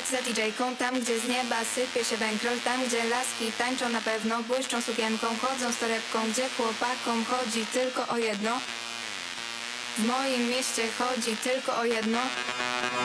za DJ-ką, tam gdzie z nieba sypie się bankroll, tam gdzie laski tańczą na pewno, błyszczą sukienką, chodzą z torebką, gdzie chłopakom chodzi tylko o jedno. W moim mieście chodzi tylko o jedno.